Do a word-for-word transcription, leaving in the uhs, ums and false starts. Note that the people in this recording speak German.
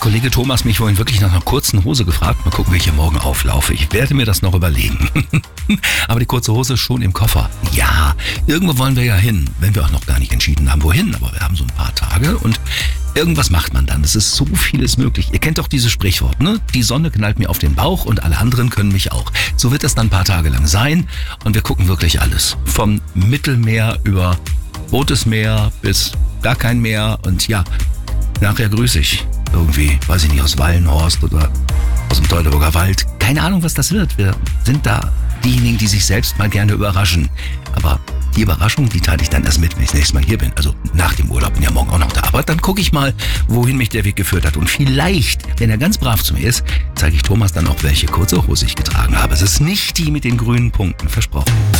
Kollege Thomas mich vorhin wirklich nach einer kurzen Hose gefragt. Mal gucken, wie ich hier morgen auflaufe. Ich werde mir das noch überlegen. Aber die kurze Hose ist schon im Koffer. Ja, irgendwo wollen wir ja hin, wenn wir auch noch gar nicht entschieden haben, wohin. Aber wir haben so ein paar Tage und irgendwas macht man dann. Es ist so vieles möglich. Ihr kennt doch dieses Sprichwort, ne? Die Sonne knallt mir auf den Bauch und alle anderen können mich auch. So wird es dann ein paar Tage lang sein und wir gucken wirklich alles. Vom Mittelmeer über Rotes Meer bis gar kein Meer und ja, nachher grüße ich irgendwie, weiß ich nicht, aus Wallenhorst oder aus dem Teutoburger Wald. Keine Ahnung, was das wird. Wir sind da diejenigen, die sich selbst mal gerne überraschen. Aber die Überraschung, die teile ich dann erst mit, wenn ich das nächste Mal hier bin. Also nach dem Urlaub, bin ja morgen auch noch da. Aber dann gucke ich mal, wohin mich der Weg geführt hat. Und vielleicht, wenn er ganz brav zu mir ist, zeige ich Thomas dann auch, welche kurze Hose ich getragen habe. Es ist nicht die mit den grünen Punkten, versprochen.